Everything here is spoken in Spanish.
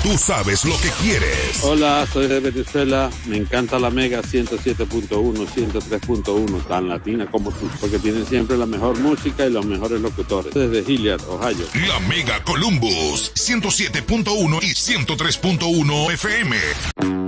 Tú sabes lo que quieres. Hola, soy de Venezuela. Me encanta la Mega 107.1, 103.1, tan latina como tú, porque tienen siempre la mejor música y los mejores locutores. Desde Hilliard, Ohio. La Mega Columbus 107.1 y 103.1 FM.